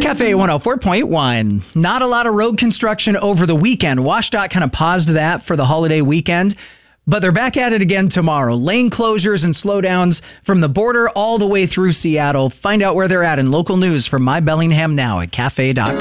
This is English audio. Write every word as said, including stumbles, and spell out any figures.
Cafe one oh four point one. Not a lot of road construction over the weekend. WashDOT kind of paused that for the holiday weekend, but they're back at it again tomorrow. Lane closures and slowdowns from the border all the way through Seattle. Find out where they're at in local news from My Bellingham Now at cafe dot com.